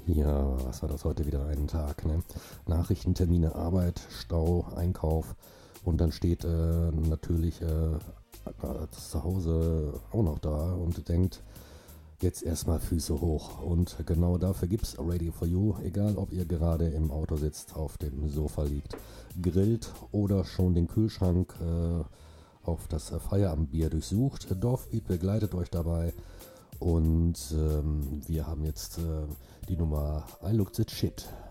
Ja, was war das heute wieder ein Tag, ne? Nachrichtentermine, Arbeit, Stau, Einkauf und dann steht natürlich zu Hause auch noch da und denkt, jetzt erstmal Füße hoch. Und genau dafür gibt's Radio for You, egal ob ihr gerade im Auto sitzt, auf dem Sofa liegt, grillt oder schon den Kühlschrank auf das Feierabendbier durchsucht. Dorfbeat begleitet euch dabei. Und wir haben jetzt die Nummer I Looked at Shit.